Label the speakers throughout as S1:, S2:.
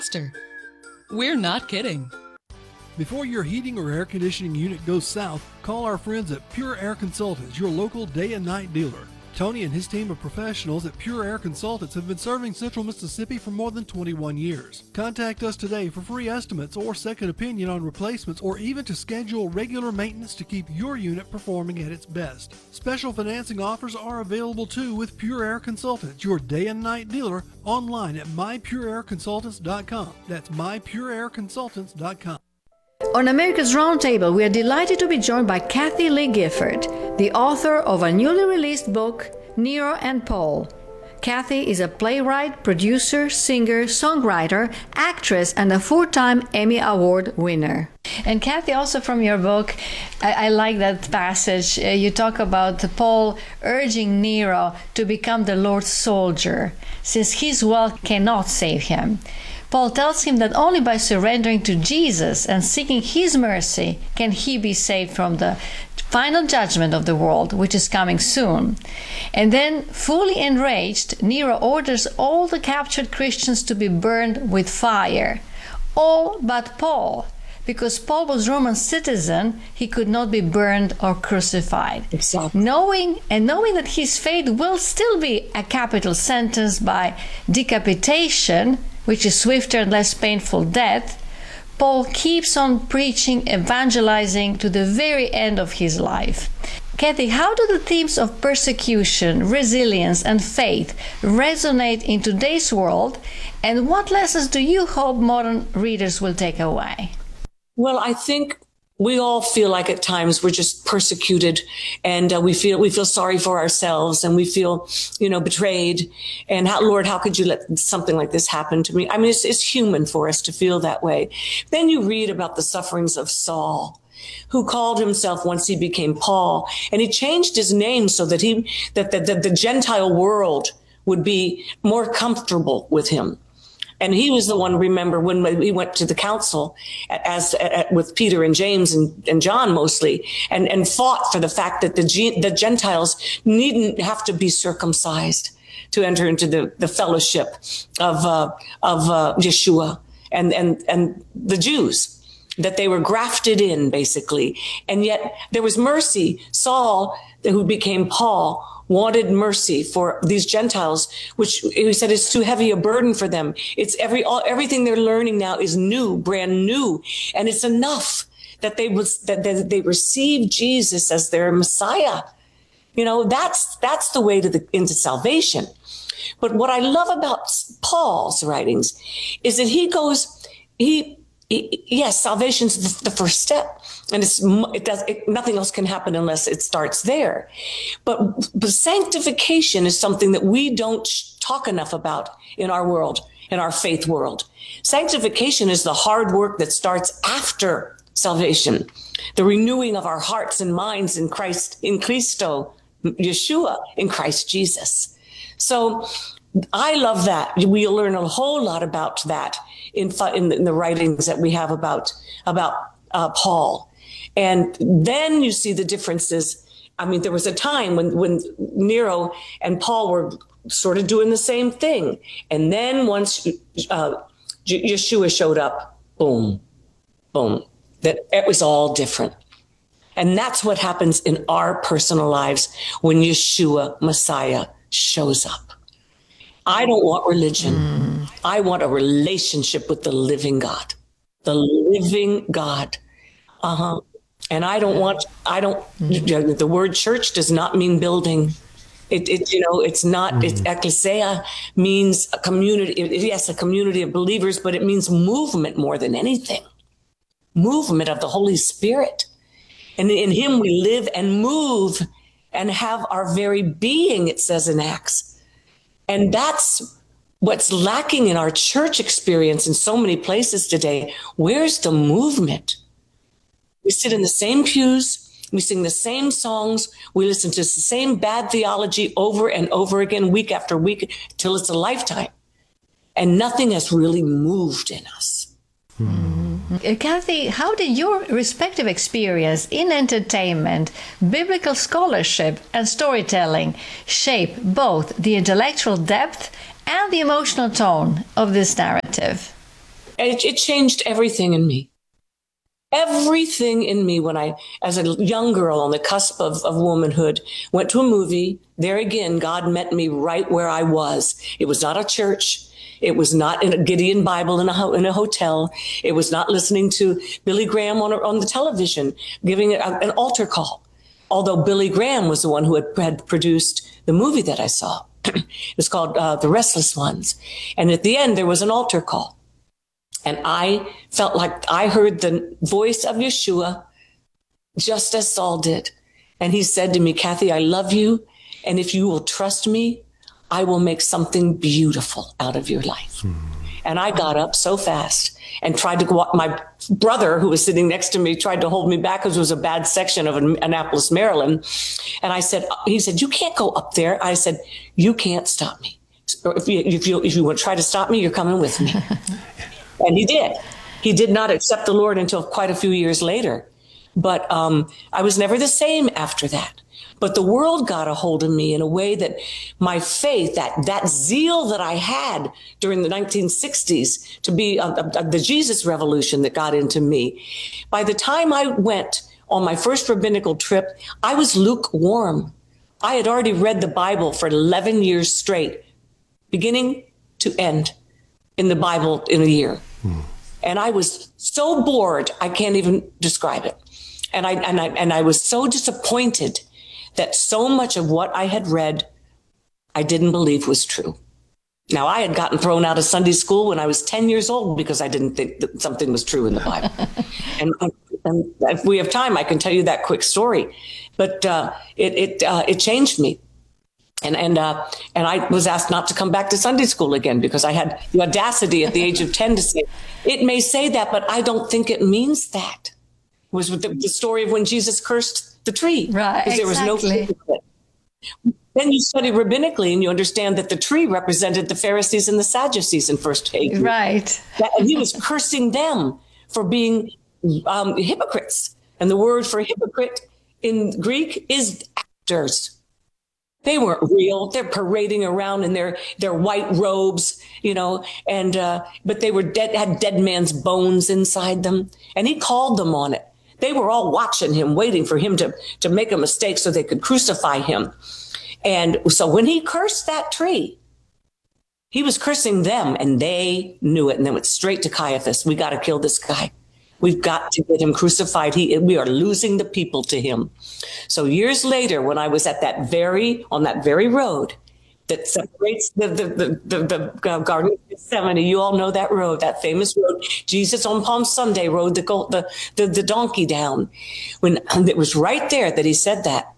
S1: We're not kidding.
S2: Before your heating or air conditioning unit goes south, call our friends at Pure Air Consultants, your local day and night dealer. Tony and his team of professionals at Pure Air Consultants have been serving Central Mississippi for more than 21 years. Contact us today for free estimates or second opinion on replacements, or even to schedule regular maintenance to keep your unit performing at its best. Special financing offers are available too with Pure Air Consultants, your day and night dealer, online at mypureairconsultants.com. That's mypureairconsultants.com.
S3: On America's Roundtable, we are delighted to be joined by Kathie Lee Gifford, the author of a newly released book, Nero and Paul. Kathie is a playwright, producer, singer, songwriter, actress, and a four-time Emmy Award winner. And Kathie, also from your book, I like that passage. You talk about Paul urging Nero to become the Lord's soldier, since his wealth cannot save him. Paul tells him that only by surrendering to Jesus and seeking his mercy can he be saved from the final judgment of the world, which is coming soon. And then, fully enraged, Nero orders all the captured Christians to be burned with fire. All but Paul. Because Paul was Roman citizen, he could not be burned or crucified.
S4: Exactly.
S3: Knowing that his fate will still be a capital sentence by decapitation, which is swifter and less painful death, Paul keeps on preaching, evangelizing to the very end of his life. Kathie, how do the themes of persecution, resilience, and faith resonate in today's world, and what lessons do you hope modern readers will take away?
S4: Well, I think we all feel like at times we're just persecuted, and we feel sorry for ourselves, and we feel, betrayed. And Lord, how could you let something like this happen to me? I mean, it's human for us to feel that way. Then you read about the sufferings of Saul, who called himself, once he became Paul, and he changed his name so that the Gentile world would be more comfortable with him. And he was the one, remember, when we went to the council with Peter and James and John mostly, and fought for the fact that the Gentiles needn't have to be circumcised to enter into the fellowship of Yeshua and the Jews, that they were grafted in, basically. And yet there was mercy. Saul, who became Paul, wanted mercy for these Gentiles, which he said is too heavy a burden for them. It's everything they're learning now is new, brand new. And it's enough that they receive Jesus as their Messiah. That's the way into salvation. But what I love about Paul's writings is that yes, salvation's the first step, and nothing else can happen unless it starts there. But sanctification is something that we don't talk enough about in our world, in our faith world. Sanctification is the hard work that starts after salvation, the renewing of our hearts and minds in Christo, Yeshua, in Christ Jesus. So I love that. We learn a whole lot about that in the writings that we have about Paul. And then you see the differences. I mean, there was a time when Nero and Paul were sort of doing the same thing. And then once Yeshua showed up, boom, boom, that it was all different. And that's what happens in our personal lives when Yeshua, Messiah, shows up. I don't want religion. I want a relationship with the living God, the living God. And the word church does not mean building. It's not, it's ecclesia means a community. Yes, a community of believers, but it means movement more than anything. Movement of the Holy Spirit. And in him we live and move and have our very being, it says in Acts. And that's what's lacking in our church experience in so many places today. Where's the movement? We sit in the same pews, we sing the same songs, we listen to the same bad theology over and over again, week after week, till it's a lifetime. And nothing has really moved in us.
S3: Kathie, how did your respective experience in entertainment, biblical scholarship, and storytelling shape both the intellectual depth and the emotional tone of this narrative?
S4: And it changed everything in me. Everything in me when I, as a young girl on the cusp of womanhood, went to a movie. There again, God met me right where I was. It was not a church. It was not in a Gideon Bible in a hotel. It was not listening to Billy Graham on the television, giving an altar call. Although Billy Graham was the one who had produced the movie that I saw. It was called The Restless Ones. And at the end, there was an altar call. And I felt like I heard the voice of Yeshua just as Saul did. And he said to me, Kathy, I love you. And if you will trust me, I will make something beautiful out of your life. And I got up so fast and tried to go up. My brother, who was sitting next to me, tried to hold me back because it was a bad section of Annapolis, Maryland. And he said, you can't go up there. I said, you can't stop me. If you want to try to stop me, you're coming with me. And he did. He did not accept the Lord until quite a few years later. But I was never the same after that. But the world got a hold of me in a way that my faith, that zeal that I had during the 1960s to be the Jesus revolution that got into me. By the time I went on my first rabbinical trip, I was lukewarm. I had already read the Bible for 11 years straight, beginning to end in the Bible in a year. And I was so bored, I can't even describe it. And I was so disappointed that so much of what I had read, I didn't believe was true. Now, I had gotten thrown out of Sunday school when I was 10 years old because I didn't think that something was true in the Bible. and if we have time, I can tell you that quick story. But it changed me. And I was asked not to come back to Sunday school again because I had the audacity at the age of 10 to say, it may say that, but I don't think it means that. It was with the story of when Jesus cursed the tree.
S3: Right,
S4: because there was no fruit of it. Then you study rabbinically and you understand that the tree represented the Pharisees and the Sadducees in first Haggai.
S3: Right.
S4: And he was cursing them for being hypocrites. And the word for hypocrite in Greek is actors. They weren't real. They're parading around in their white robes, and but they were dead, had dead man's bones inside them. And he called them on it. They were all watching him, waiting for him to make a mistake so they could crucify him. And so when he cursed that tree, he was cursing them and they knew it. And they went straight to Caiaphas. We got to kill this guy. We've got to get him crucified. We are losing the people to him. So years later, when I was on that very road that separates the Garden of Gethsemane, you all know that road, that famous road. Jesus on Palm Sunday rode the donkey down. When it was right there that he said that.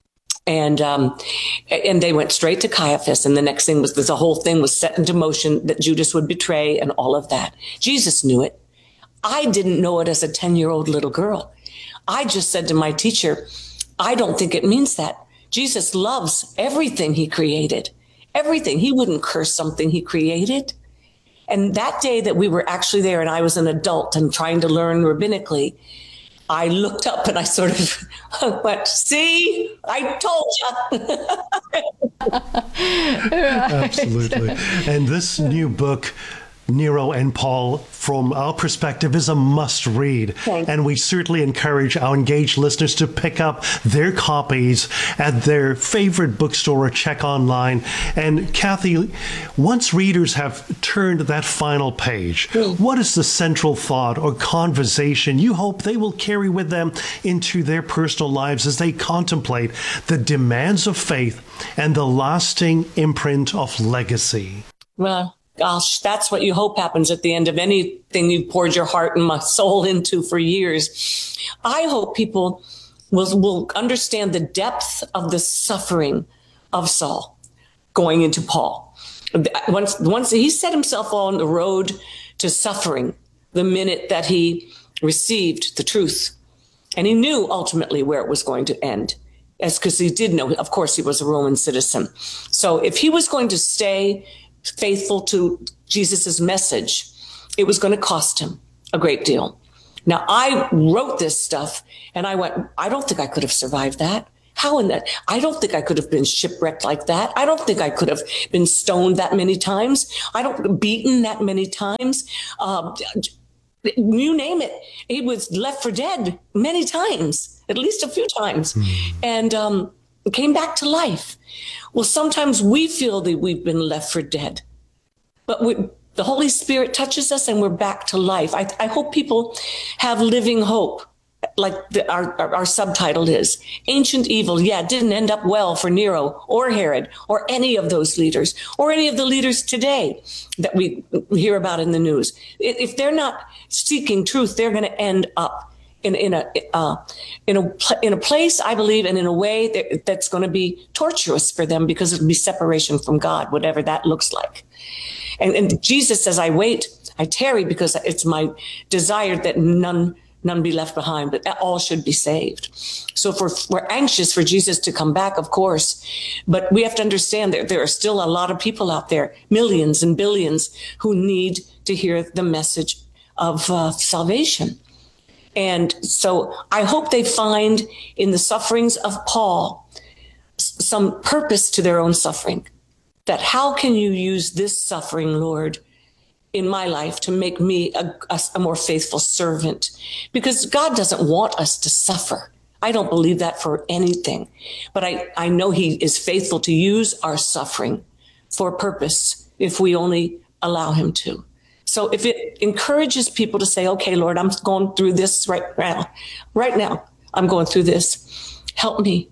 S4: And they went straight to Caiaphas. And the next thing was the whole thing was set into motion that Judas would betray and all of that. Jesus knew it. I didn't know it as a 10-year-old little girl. I just said to my teacher, I don't think it means that. Jesus loves everything he created. Everything. He wouldn't curse something he created. And that day that we were actually there and I was an adult and trying to learn rabbinically, I looked up and I sort of went, see, I told you.
S1: Absolutely. And this new book, Nero and Paul, from our perspective, is a must read. And we certainly encourage our engaged listeners to pick up their copies at their favorite bookstore or check online. And Kathy, once readers have turned that final page, what is the central thought or conversation you hope they will carry with them into their personal lives as they contemplate the demands of faith and the lasting imprint of legacy?
S4: Well, gosh, that's what you hope happens at the end of anything you've poured your heart and my soul into for years. I hope people will understand the depth of the suffering of Saul going into Paul. Once he set himself on the road to suffering the minute that he received the truth. And he knew ultimately where it was going to end. Because he did know, of course, he was a Roman citizen. So if he was going to stay faithful to Jesus's message, it was going to cost him a great deal. Now, I wrote this stuff and I went, I don't think I could have survived that. How in that? I don't think I could have been shipwrecked like that. I don't think I could have been stoned that many times. I don't beaten that many times. You name it. He was left for dead many times, at least a few times, and came back to life. Well, sometimes we feel that we've been left for dead, but the Holy Spirit touches us and we're back to life. I hope people have living hope. Like our subtitle is, Ancient Evil. Yeah, it didn't end up well for Nero or Herod or any of those leaders or any of the leaders today that we hear about in the news. If they're not seeking truth, they're going to end up in a place, I believe, and in a way that's going to be torturous for them, because it'll be separation from God, whatever that looks like. And Jesus says, I wait, I tarry, because it's my desire that none be left behind, but all should be saved. So if we're anxious for Jesus to come back, of course, but we have to understand that there are still a lot of people out there, millions and billions, who need to hear the message of salvation. And so I hope they find in the sufferings of Paul some purpose to their own suffering, that how can you use this suffering, Lord, in my life to make me a more faithful servant? Because God doesn't want us to suffer. I don't believe that for anything, but I know he is faithful to use our suffering for a purpose if we only allow him to. So if it encourages people to say, okay, Lord, I'm going through this right now, I'm going through this. Help me,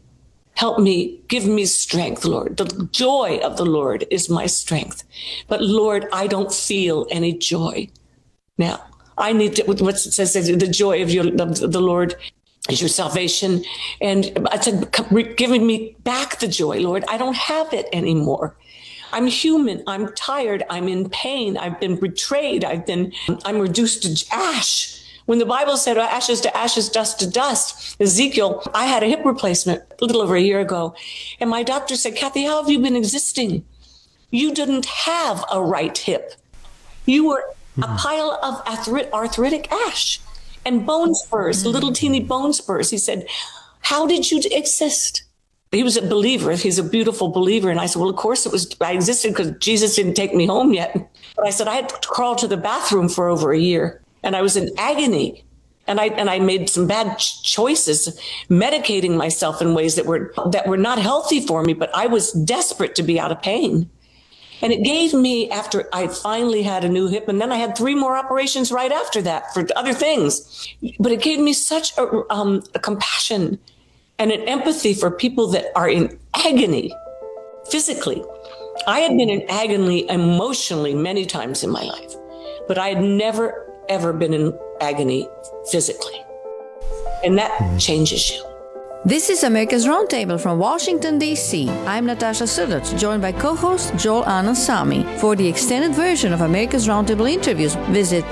S4: give me strength, Lord. The joy of the Lord is my strength. But Lord, I don't feel any joy now. I need to, what it says, the joy of the Lord is your salvation. And I said, giving me back the joy, Lord. I don't have it anymore. I'm human. I'm tired. I'm in pain. I've been betrayed. I'm reduced to ash. When the Bible said ashes to ashes, dust to dust, Ezekiel, I had a hip replacement a little over a year ago. And my doctor said, Kathy, how have you been existing? You didn't have a right hip. You were a pile of arthritic ash and bone spurs, little teeny bone spurs. He said, how did you exist? He was a believer. He's a beautiful believer. And I said, well, of course I existed because Jesus didn't take me home yet. But I said, I had to crawl to the bathroom for over a year. And I was in agony. And I made some bad choices, medicating myself in ways that were not healthy for me, but I was desperate to be out of pain. And it gave me, after I finally had a new hip, and then I had 3 more operations right after that for other things. But it gave me such a compassion and an empathy for people that are in agony physically. I had been in agony emotionally many times in my life, but I had never, ever been in agony physically. And that changes you.
S3: This is America's Roundtable from Washington, D.C. I'm Natasha Suddert, joined by co-host Joel Anand Samy. For the extended version of America's Roundtable interviews, visit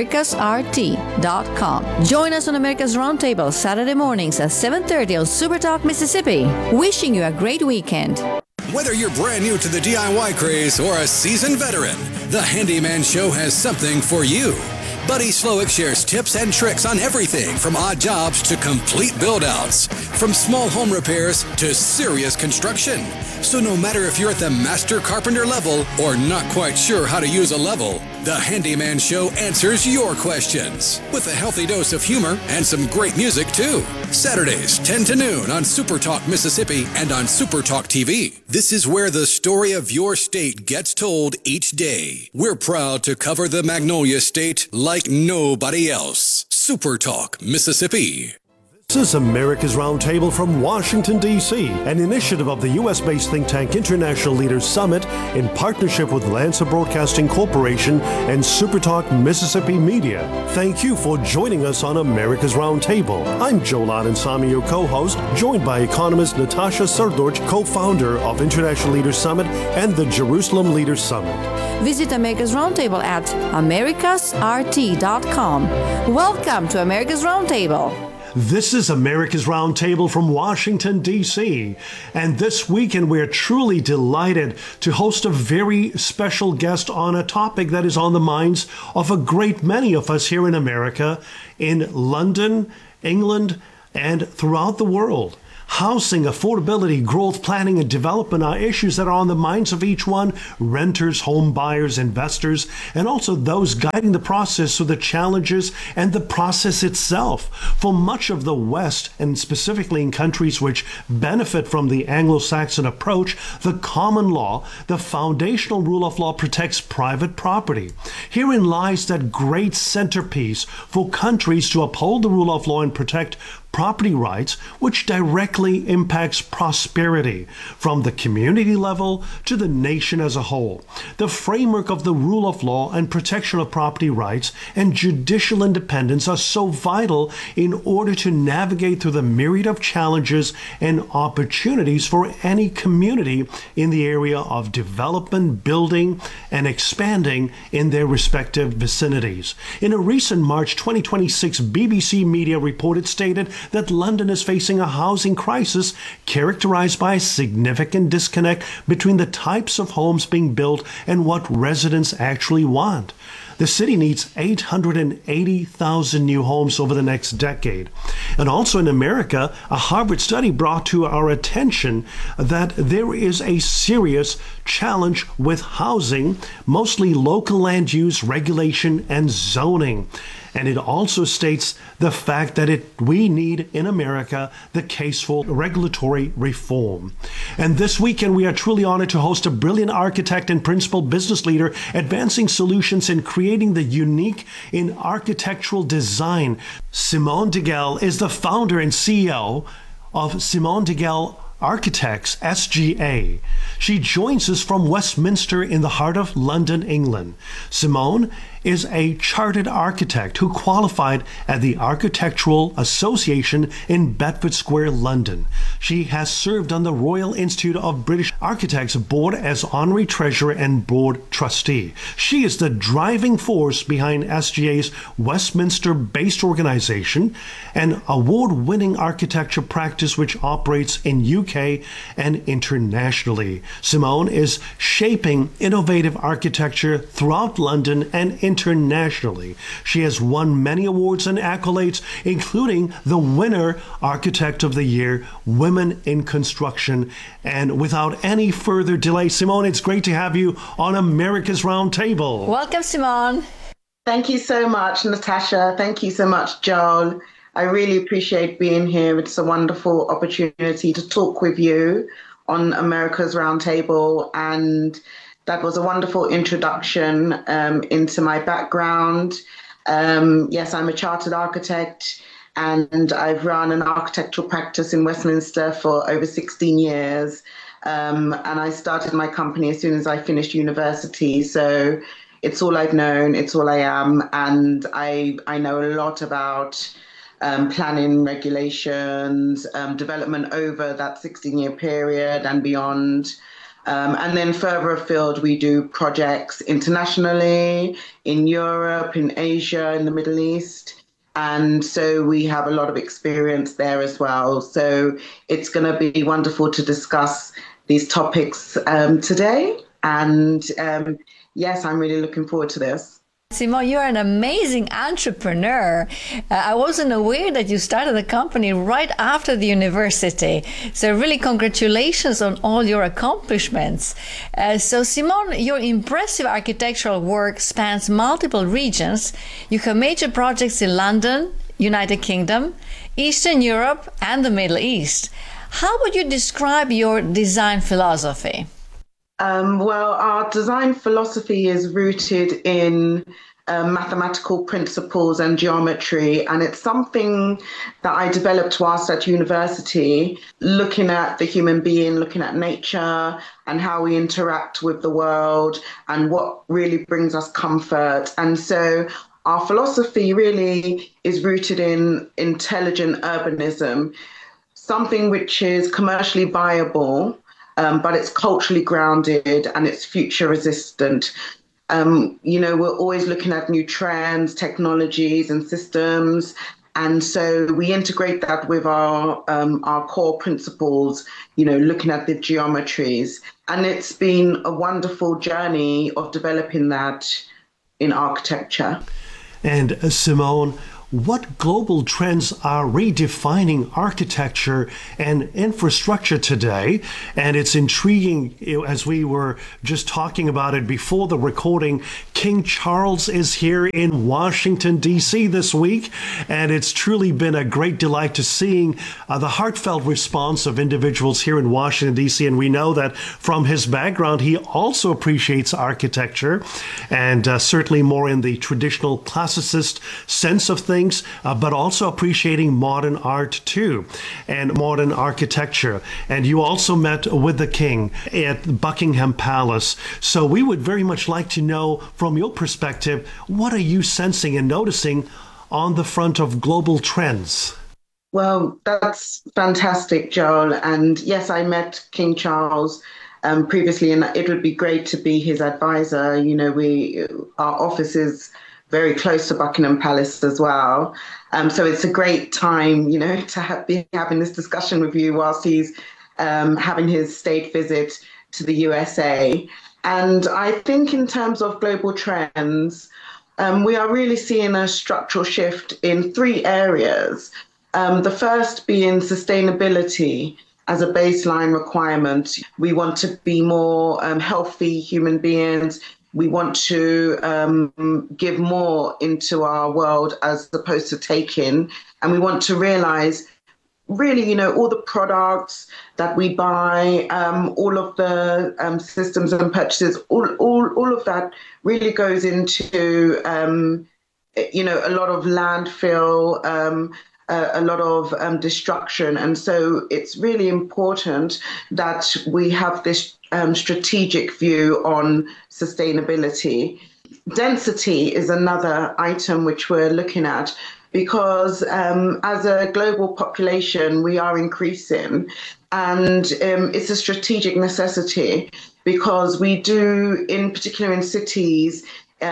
S3: americasrt.com. Join us on America's Roundtable Saturday mornings at 7:30 on Supertalk, Mississippi. Wishing you a great weekend.
S5: Whether you're brand new to the DIY craze or a seasoned veteran, the Handyman Show has something for you. Buddy Slowick shares tips and tricks on everything from odd jobs to complete build-outs, from small home repairs to serious construction. So no matter if you're at the master carpenter level or not quite sure how to use a level, the Handyman Show answers your questions with a healthy dose of humor and some great music too. Saturdays, 10 to noon on Supertalk Mississippi and on Supertalk TV. This is where the story of your state gets told each day. We're proud to cover the Magnolia State like nobody else. Supertalk Mississippi.
S1: This is America's Roundtable from Washington, D.C., an initiative of the U.S.-based think tank International Leaders Summit in partnership with Lancer Broadcasting Corporation and Supertalk Mississippi Media. Thank you for joining us on America's Roundtable. I'm Joel Anand Samy, your co-host, joined by economist Natasha Suddert, co-founder of International Leaders Summit and the Jerusalem Leaders Summit.
S3: Visit America's Roundtable at americasrt.com. Welcome to America's Roundtable.
S1: This is America's Roundtable from Washington, D.C. And this weekend, we're truly delighted to host a very special guest on a topic that is on the minds of a great many of us here in America, in London, England, and throughout the world. Housing, affordability, growth planning, and development are issues that are on the minds of each one: renters, home buyers, investors, and also those guiding the process through the challenges and the process itself. For much of the West, and specifically in countries which benefit from the Anglo-Saxon approach, the common law, the foundational rule of law, protects private property. Herein lies that great centerpiece for countries to uphold the rule of law and protect property rights, which directly impacts prosperity from the community level to the nation as a whole. The framework of the rule of law and protection of property rights and judicial independence are so vital in order to navigate through the myriad of challenges and opportunities for any community in the area of development, building, and expanding in their respective vicinities. In a recent March 2026 BBC Media report, it stated that London is facing a housing crisis characterized by a significant disconnect between the types of homes being built and what residents actually want. The city needs 880,000 new homes over the next decade. And also in America, a Harvard study brought to our attention that there is a serious challenge with housing, mostly local land use, regulation, and zoning. And it also states the fact that we need in America the case for regulatory reform. And this weekend, we are truly honored to host a brilliant architect and principal business leader advancing solutions in creating the unique in architectural design. Simone Digel is the founder and CEO of Simone Digel Architects, SGA. She joins us from Westminster in the heart of London, England. Simone is a chartered architect who qualified at the Architectural Association in Bedford Square, London. She has served on the Royal Institute of British Architects board as honorary treasurer and board trustee. She is the driving force behind SGA's Westminster-based organization, an award-winning architecture practice which operates in UK and internationally. Simone is shaping innovative architecture throughout London and internationally. She has won many awards and accolades, including the winner Architect of the Year, Women in Construction. And without any further delay, Simone, it's great to have you on America's Roundtable.
S3: Welcome, Simone.
S6: Thank you so much, Natasha. Thank you so much, Joel. I really appreciate being here. It's a wonderful opportunity to talk with you on America's Roundtable, and that was a wonderful introduction into my background. Yes, I'm a chartered architect, and I've run an architectural practice in Westminster for over 16 years. And I started my company as soon as I finished university. So it's all I've known, it's all I am, and I know a lot about planning, regulations, development over that 16-year period and beyond. And then further afield, we do projects internationally, in Europe, in Asia, in the Middle East. And so we have a lot of experience there as well. So it's going to be wonderful to discuss these topics today. And yes, I'm really looking forward to this.
S3: Simone, you're an amazing entrepreneur. I wasn't aware that you started a company right after the university. So really congratulations on all your accomplishments. So Simone, your impressive architectural work spans multiple regions. You have major projects in London, United Kingdom, Eastern Europe, and the Middle East. How would you describe your design philosophy?
S6: Well, our design philosophy is rooted in mathematical principles and geometry, and it's something that I developed whilst at university, looking at the human being, looking at nature and how we interact with the world and what really brings us comfort. And so our philosophy really is rooted in intelligent urbanism, something which is commercially viable, but it's culturally grounded and it's future resistant. We're always looking at new trends, technologies and systems. And so we integrate that with our core principles, looking at the geometries. And it's been a wonderful journey of developing that in architecture.
S1: And Simone, what global trends are redefining architecture and infrastructure today. And it's intriguing, as we were just talking about it before the recording, King Charles is here in Washington, D.C. this week. And it's truly been a great delight to seeing the heartfelt response of individuals here in Washington, D.C. And we know that from his background, he also appreciates architecture, and certainly more in the traditional classicist sense of things, but also appreciating modern art too, and modern architecture. And you also met with the King at Buckingham Palace. So we would very much like to know, from your perspective, what are you sensing and noticing on the front of global trends?
S6: Well, that's fantastic, Joel. And yes, I met King Charles previously, and it would be great to be his advisor. You know, our office is very close to Buckingham Palace as well. So it's a great time, you know, to be having this discussion with you whilst he's having his state visit to the USA. And I think in terms of global trends, we are really seeing a structural shift in three areas. The first being sustainability as a baseline requirement. We want to be more healthy human beings. We want to give more into our world as opposed to taking. And we want to realize, really, you know, all the products that we buy, all of the systems and purchases, all of that really goes into, you know, a lot of landfill, a lot of destruction. And so it's really important that we have this strategic view on sustainability. Density is another item which we're looking at, because as a global population, we are increasing, and it's a strategic necessity, because we do, in particular in cities,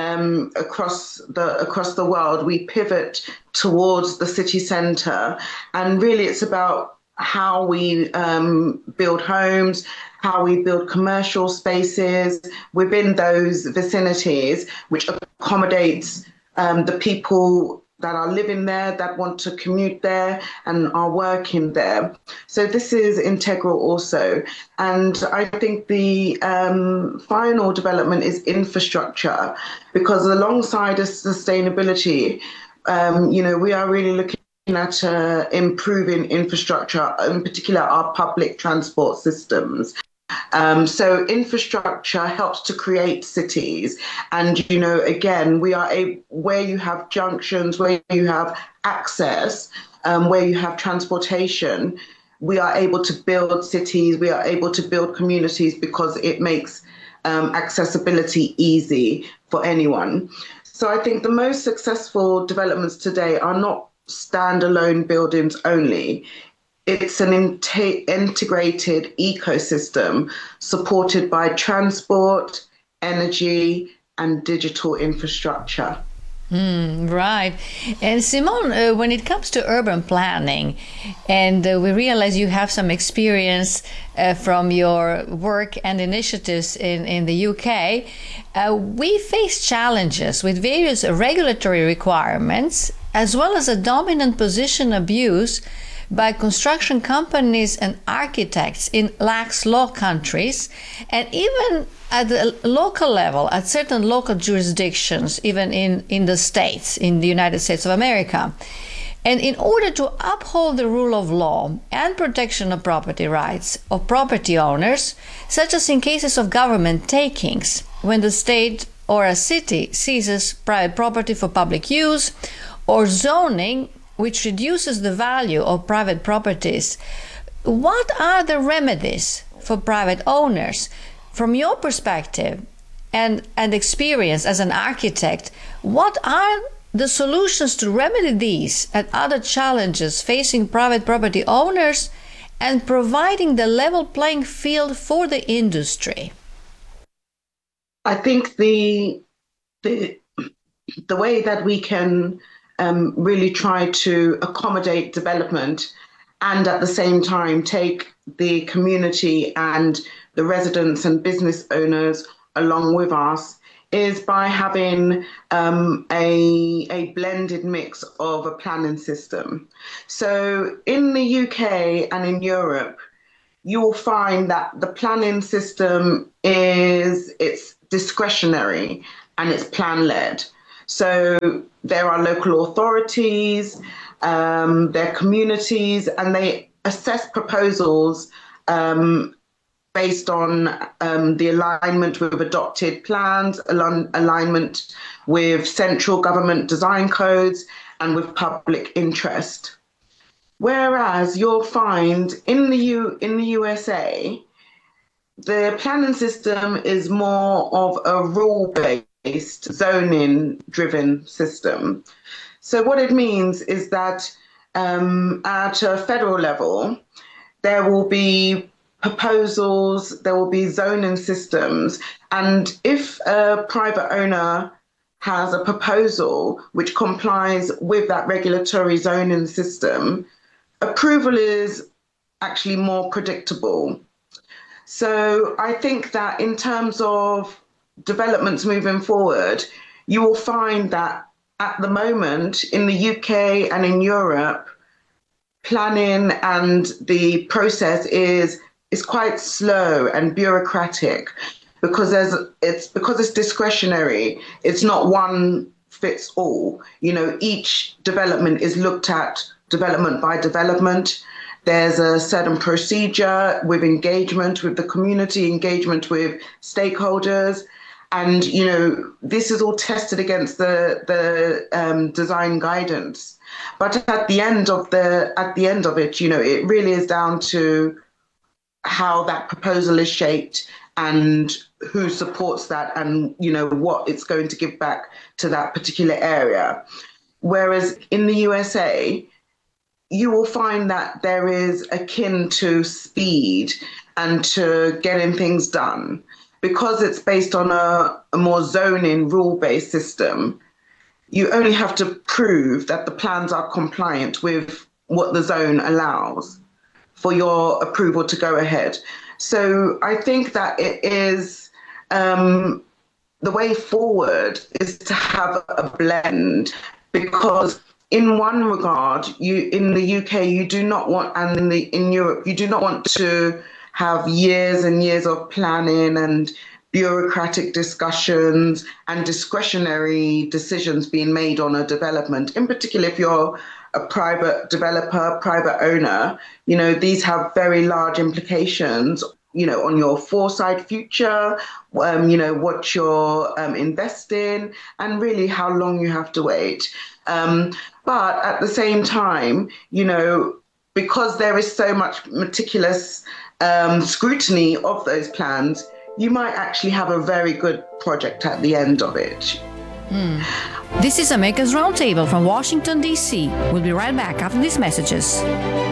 S6: across the world, we pivot towards the city centre, and really it's about how we build homes, how we build commercial spaces within those vicinities, which accommodates the people that are living there, that want to commute there and are working there. So this is integral also. And I think the final development is infrastructure, because alongside sustainability, you know, we are really looking at improving infrastructure, in particular our public transport systems. So infrastructure helps to create cities. And, you know, again, we are where you have junctions, where you have access, where you have transportation, we are able to build cities, we are able to build communities, because it makes accessibility easy for anyone. So I think the most successful developments today are not standalone buildings only. It's an integrated ecosystem supported by transport, energy, and digital infrastructure.
S3: Right. And Simone, when it comes to urban planning, and we realize you have some experience from your work and initiatives in the UK, we face challenges with various regulatory requirements, as well as a dominant position abuse by construction companies and architects in lax law countries, and even at the local level, at certain local jurisdictions, even in the States, in the United States of America. And in order to uphold the rule of law and protection of property rights of property owners, such as in cases of government takings, when the state or a city seizes private property for public use, or zoning which reduces the value of private properties, what are the remedies for private owners? From your perspective and experience as an architect, what are the solutions to remedy these and other challenges facing private property owners and providing the level playing field for the industry?
S6: I think the way that we can really try to accommodate development and at the same time take the community and the residents and business owners along with us is by having a blended mix of a planning system. So in the UK and in Europe, you will find that the planning system it's discretionary and it's plan-led. So there are local authorities, there are communities, and they assess proposals based on the alignment with adopted plans, alignment with central government design codes, and with public interest. Whereas you'll find in the USA, the planning system is more of a rule-based, zoning-driven system. So what it means is that at a federal level, there will be proposals, there will be zoning systems, and if a private owner has a proposal which complies with that regulatory zoning system, approval is actually more predictable. So I think that in terms of developments moving forward, you will find that at the moment in the UK and in Europe, planning and the process is quite slow and bureaucratic because it's discretionary. It's not one fits all. You know, each development is looked at development by development. There's a certain procedure with engagement with the community, engagement with stakeholders. And, you know, this is all tested against the design guidance. But at the end of it, you know, it really is down to how that proposal is shaped and who supports that and, you know, what it's going to give back to that particular area. Whereas in the USA, you will find that there is akin to speed and to getting things done. Because it's based on a more zoning, rule-based system, you only have to prove that the plans are compliant with what the zone allows for your approval to go ahead. So I think that it is the way forward is to have a blend, because in one regard, in the UK, you do not want, and in Europe, you do not want to have years and years of planning and bureaucratic discussions and discretionary decisions being made on a development. In particular, if you're a private developer, private owner, you know, these have very large implications, you know, on your foresight future, you know, what you're investing, and really how long you have to wait. But at the same time, you know, because there is so much meticulous scrutiny of those plans, you might actually have a very good project at the end of it.
S3: This is America's Roundtable from Washington, D.C. We'll be right back after these messages.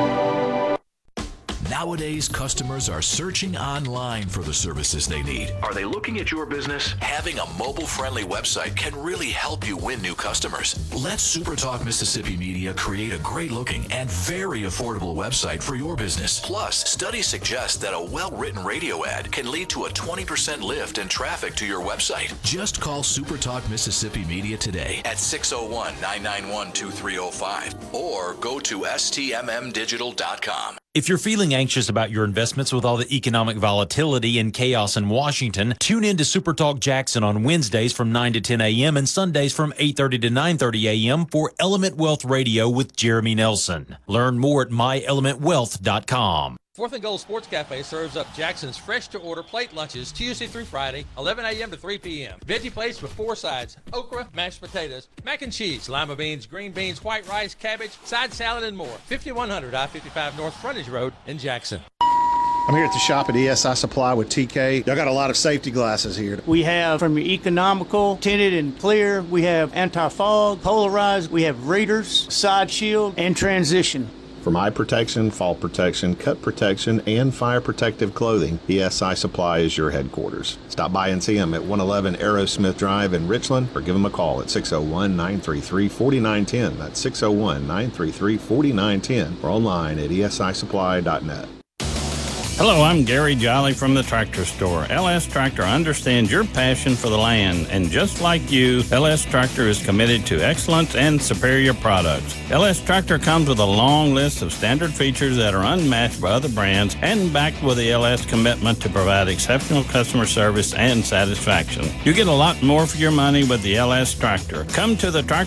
S7: Nowadays, customers are searching online for the services they need. Are they looking at your business? Having a mobile-friendly website can really help you win new customers. Let SuperTalk Mississippi Media create a great-looking and very affordable website for your business. Plus, studies suggest that a well-written radio ad can lead to a 20% lift in traffic to your website. Just call SuperTalk Mississippi Media today at 601-991-2305 or go to stmmdigital.com.
S8: If you're feeling anxious about your investments with all the economic volatility and chaos in Washington, tune in to Super Talk Jackson on Wednesdays from 9 to 10 a.m. and Sundays from 8:30 to 9:30 a.m. for Element Wealth Radio with Jeremy Nelson. Learn more at myelementwealth.com.
S9: Fourth and Gold Sports Cafe serves up Jackson's fresh-to-order plate lunches Tuesday through Friday, 11 a.m. to 3 p.m. Veggie plates with 4 sides: okra, mashed potatoes, mac and cheese, lima beans, green beans, white rice, cabbage, side salad, and more. 5100 I-55 North Frontage Road in Jackson.
S10: I'm here at the shop at ESI Supply with TK. Y'all got a lot of safety glasses here.
S11: We have from economical, tinted and clear. We have anti-fog, polarized. We have readers, side shield, and transition.
S12: From eye protection, fall protection, cut protection, and fire protective clothing, ESI Supply is your headquarters. Stop by and see them at 111 Aerosmith Drive in Richland, or give them a call at 601-933-4910. That's 601-933-4910, or online at esisupply.net.
S13: Hello, I'm Gary Jolly from the Tractor Store. LS Tractor understands your passion for the land, and just like you, LS Tractor is committed to excellence and superior products. LS Tractor comes with a long list of standard features that are unmatched by other brands and backed with the LS commitment to provide exceptional customer service and satisfaction. You get a lot more for your money with the LS Tractor. Come to the Tractor